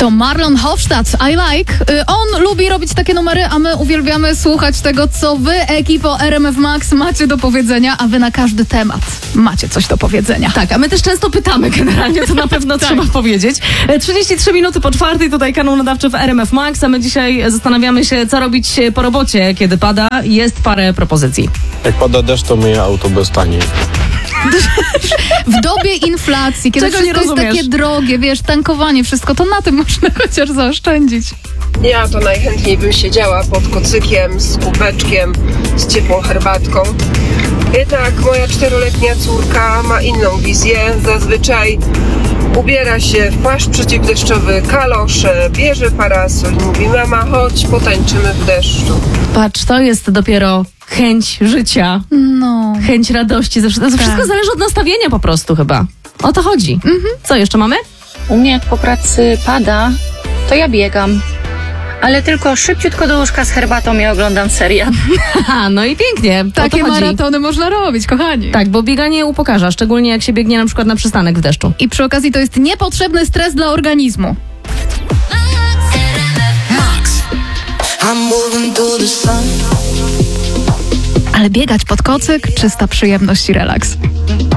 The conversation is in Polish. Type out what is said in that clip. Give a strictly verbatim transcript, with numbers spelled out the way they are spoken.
To Marlon Hofstadt, I Like. On lubi robić takie numery, a my uwielbiamy słuchać tego, co wy, ekipo R M F Max, macie do powiedzenia, a wy na każdy temat macie coś do powiedzenia. Tak, a my też często pytamy generalnie, to na pewno tak. trzeba powiedzieć. trzydzieści trzy minuty po czwartej, tutaj kanał nadawczy w R M F Max, a my dzisiaj zastanawiamy się, co robić po robocie, kiedy pada. Jest parę propozycji. Jak pada deszcz, to myję auto bez taniej. W dobie inflacji, kiedy Czego nie wszystko jest rozumiesz? takie drogie, wiesz, tankowanie, wszystko, to na tym można chociaż zaoszczędzić. Ja to najchętniej bym siedziała pod kocykiem, z kubeczkiem, z ciepłą herbatką. Jednak moja czteroletnia córka ma inną wizję. Zazwyczaj ubiera się w płaszcz przeciwdeszczowy, kalosze, bierze parasol i mówi: mama, chodź, potańczymy w deszczu. Patrz, to jest dopiero chęć życia, No. chęć radości. Zawsze, to wszystko zależy od nastawienia po prostu chyba. O to chodzi. Mhm. Co jeszcze mamy? U mnie jak po pracy pada, to ja biegam. Ale tylko szybciutko do łóżka z herbatą i oglądam serial. Aha, no i pięknie. Takie o to chodzi. maratony można robić, kochani. Tak, bo bieganie upokarza, szczególnie jak się biegnie na przykład na przystanek w deszczu. I przy okazji to jest niepotrzebny stres dla organizmu. Ale biegać pod kocyk, czysta przyjemność i relaks.